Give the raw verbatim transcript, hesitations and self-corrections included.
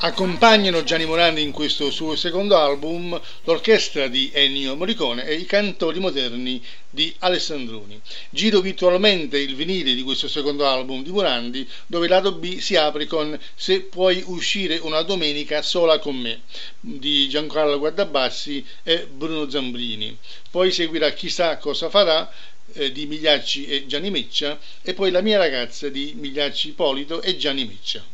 Accompagnano Gianni Morandi in questo suo secondo album l'orchestra di Ennio Morricone e i cantori moderni di Alessandroni. Giro virtualmente il vinile di questo secondo album di Morandi, dove lato B si apre con Se puoi uscire una domenica sola con me di Giancarlo Guardabassi e Bruno Zambrini. Poi seguirà Chissà cosa farà eh, di Migliacci e Gianni Meccia e poi La mia ragazza di Migliacci Ippolito e Gianni Meccia.